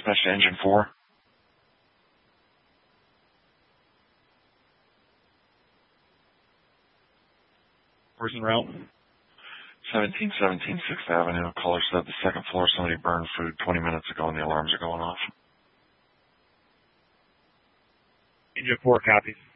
Dispatch to Engine 4. Where's en route? 1717 6th Avenue. Caller said the second floor somebody burned food 20 minutes ago and the alarms are going off. Engine 4 copies.